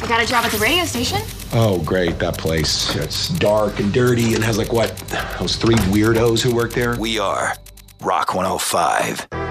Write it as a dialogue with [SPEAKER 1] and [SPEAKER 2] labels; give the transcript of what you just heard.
[SPEAKER 1] I got a job at the radio station.
[SPEAKER 2] Oh, great, that place. It's dark and dirty and has like what? Those three weirdos who work there?
[SPEAKER 3] We are Rock 105.